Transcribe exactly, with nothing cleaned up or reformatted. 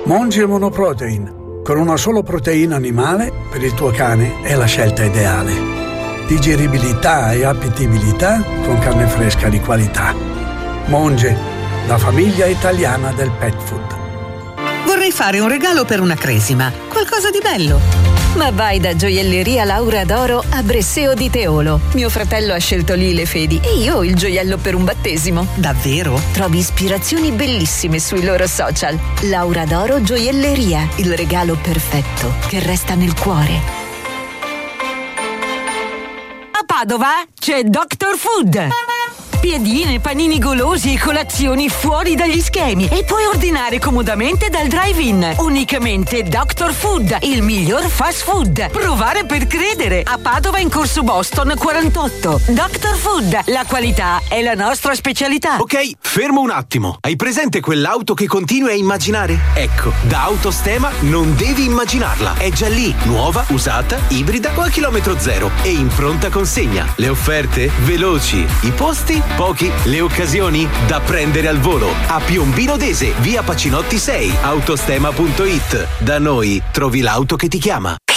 Monge Monoprotein, con una sola proteina animale per il tuo cane è la scelta ideale. Digeribilità e appetibilità con carne fresca di qualità. Monge, la famiglia italiana del pet food. Vorrei fare un regalo per una cresima, qualcosa di bello. Ma vai da Gioielleria Laura d'Oro a Bresseo di Teolo. Mio fratello ha scelto lì le fedi e io il gioiello per un battesimo. Davvero? Trovi ispirazioni bellissime sui loro social. Laura d'Oro Gioielleria, il regalo perfetto che resta nel cuore. A Padova c'è Doctor Food. Piadine, panini golosi e colazioni fuori dagli schemi. E puoi ordinare comodamente dal drive-in. Unicamente Doctor Food, il miglior fast food. Provare per credere. A Padova in corso Boston quarantotto. Doctor Food, la qualità è la nostra specialità. Ok, fermo un attimo. Hai presente quell'auto che continui a immaginare? Ecco, da Autostema non devi immaginarla. È già lì, nuova, usata, ibrida o a chilometro zero. E in pronta consegna. Le offerte? Veloci. I posti? Pochi, le occasioni da prendere al volo. A Piombino Dese, via Pacinotti sei, autostema punto it. Da noi trovi l'auto che ti chiama.